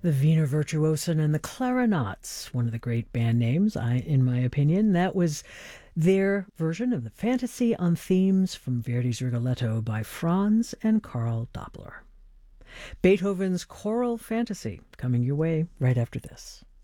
The Wiener Virtuosen and the Clarinets, one of the great band names, in my opinion. That was their version of the Fantasy on Themes from Verdi's Rigoletto by Franz and Karl Doppler. Beethoven's Choral Fantasy coming your way right after this.